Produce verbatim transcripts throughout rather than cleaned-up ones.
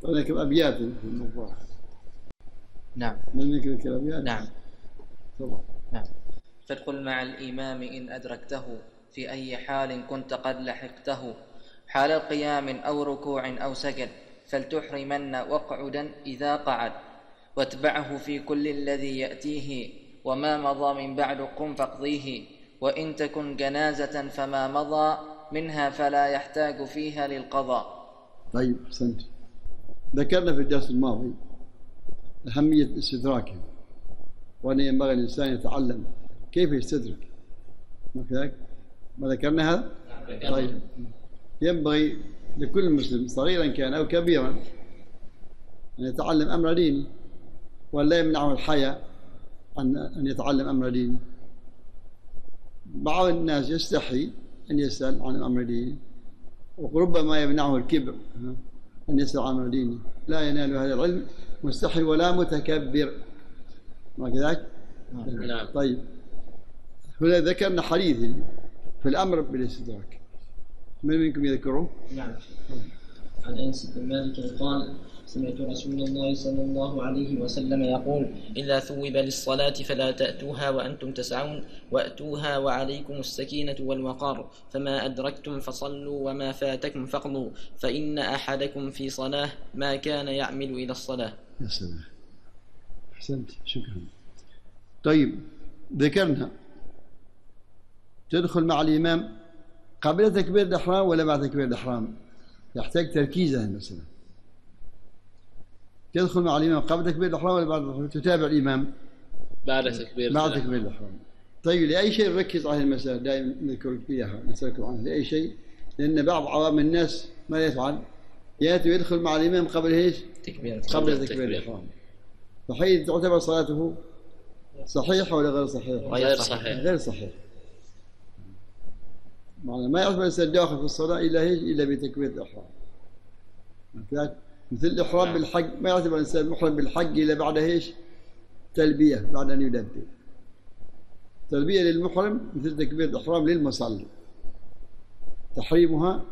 هناك أبيات في الموضوع. نعم. نذكر الأبيات. نعم. طبعا. نعم. فادخل مع الإمام إن أدركته في أي حال كنت قد لحقته، حال قيام أو ركوع أو سجد، فلتحرمن واقعدا إذا قعد، واتبعه في كل الذي يأتيه، وما مضى من بعد قم فاقضيه، وإن تكن جنازة فما مضى منها فلا يحتاج فيها للقضاء. طيب أحسنت. ذكرنا في الدرس الماضي أهمية استدراكه، وأن ينبغي الإنسان يتعلم كيف يستدرك. ما كذلك؟ ما ذكرنا هذا؟ طيب. ينبغي لكل مسلم صغيرا كان أو كبيرا أن يتعلم أمر ديني، ولا يمنعه الحياء عن أن يتعلم أمر ديني. بعض الناس يستحي أن يسأل عن أمر ديني، وربما يمنعه الكبر أن يسأل عن أمر ديني. لا ينال هذا العلم مستحي ولا متكبر. ما كذلك؟ نعم. طيب، هنا ذكرنا حديث في الأمر بالاستدراك. من منكم يذكره؟ نعم. عن أنس بن مالك قال: سمعت رسول الله صلى الله عليه وسلم يقول: إذا ثوب للصلاة فلا تأتوها وأنتم تسعون، وأتوها وعليكم السكينة والوقار، فما أدركتم فصلوا وما فاتكم فاقضوا، فإن أحدكم في صلاة ما كان يعمل إلى الصلاة. يا سلام، أحسنت، شكرا. طيب، ذكرنا تدخل مع الإمام قبل تكبير الإحرام ولا بعد تكبير الإحرام؟ يحتاج تركيز هذه المسألة. تدخل مع الإمام قبل تكبير الإحرام ولا بعد الإحرام؟ تتابع الإمام بعد تكبير بعد تكبير الإحرام. طيب، لأي شيء نركز على المسألة؟ دائما نذكر فيها نسألكم عنها. لأي شيء؟ لأن بعض عوام الناس ما يفعل، يأتي ويدخل مع الإمام قبل إيش؟ تكبير قبل تكبير الإحرام. فحين تعتبر صلاته صحيحة ولا غير صحيحة؟ غير صحيح. غير صحيح. معنى ما يعتبر الإنسان داخل في الصلاة إلا إيش؟ إلا بتكبير الإحرام. مثل الإحرام بالحج، ما يعتبر الإنسان محرم بالحج إلا بعد إيش؟ تلبية، بعد أن يلبي. تلبية للمحرم مثل تكبير الإحرام للمصلي. تحريمها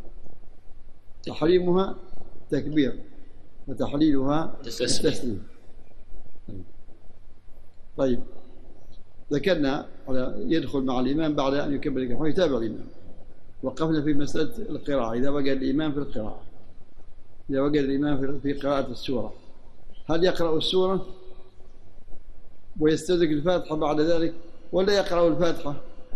تحريمها تكبير، وتحليلها تسليم. طيب، ذكرنا على يدخل مع الإمام بعد أن يكبر الإحرام ويتابع الإمام. وقفنا في مسألة القراءة، إذا وجد الإمام في القراءة، إذا وجد الإمام في قراءة السورة، هل يقرأ السورة ويستدرك الفاتحة بعد ذلك، ولا يقرأ الفاتحة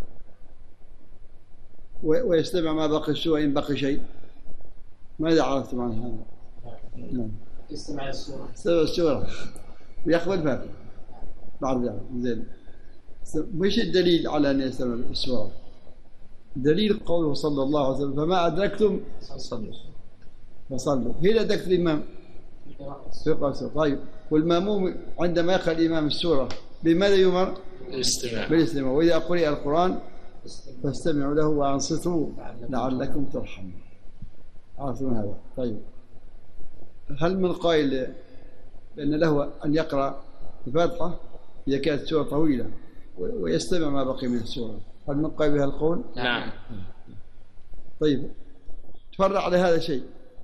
ويستمع ما بقي السورة إن بقي شيء؟ ماذا عرفتم عن هذا؟ نعم. يستمع السورة. يستمع السورة ويقبل الفاتحة بعد ذلك. زين. مش الدليل على أن يستمع السورة؟ دليل قوله صلى الله عليه وسلم: فما أدركتم صلوا فصلوا. هنا أدركت الإمام في قراءة. طيب، والمأموم عندما يقرأ الإمام السورة بماذا يؤمر؟ بالاستماع. بالاستماع. وإذا قرئ القرآن فاستمعوا له وأنصتوا لعلكم ترحمون. عرفتم هذا؟ طيب، هل من قائل بأن له أن يقرأ الفاتحة إذا كانت السورة طويلة ويستمع ما بقي من السورة؟ هل من قائل بها القول؟ نعم. طيب، تفرع على هذا شيء.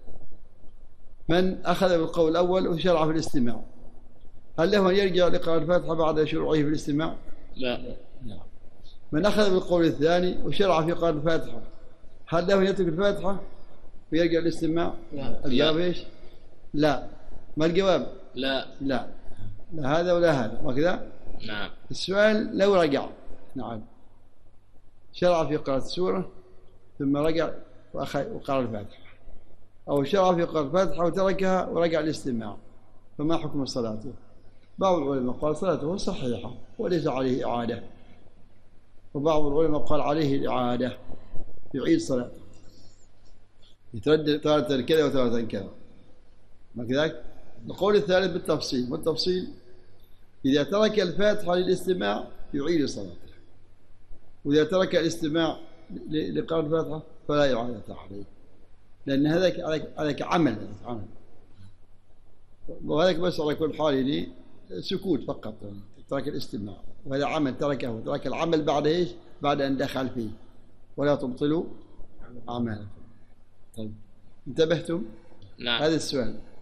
من أخذ بالقول الأول وشرع في الاستماع، هل له أن يرجع لقراءة الفاتحة بعد شروعه في الاستماع؟ لا. من أخذ بالقول الثاني وشرع في قراءة الفاتحة، هل له أن يترك الفاتحة ويرجع للاستماع؟ الجواب إيش؟ لا. ما الجواب؟ لا. لا. لا هذا ولا هذا، وكذا؟ نعم. السؤال لو رجع، نعم، شرع في قراءة السورة ثم رجع وقرأ الفاتحة، أو شرع في قراءة الفاتحة وتركها ورجع الاستماع، فما حكم صلاته؟ بعض العلماء قال صلاته صحيحة وليس عليه إعادة، وبعض العلماء قال عليه الإعادة، يعيد صلاته، يتردد تارة كذا وتارة كذا. ما كذلك؟ القول الثالث بالتفصيل، والتفصيل إذا ترك الفاتحة للاستماع يعيد صلاته، وإذا ترك الاستماع لقراءة الفاتحة فلا إعادة عليه، لأن هذاك هذاك عمل عمل وهذاك بس على كل حال سكوت فقط، ترك الاستماع، وهذا عمل تركه، وترك العمل بعد إيش؟ بعد أن دخل فيه. ولا تبطلوا أعمالكم. طيب، انتبهتم؟ نعم. هذا السؤال.